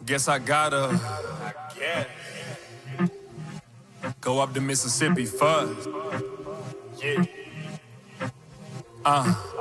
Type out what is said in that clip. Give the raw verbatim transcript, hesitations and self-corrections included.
Guess I gotta Yeah, go up the Mississippi first. yeah.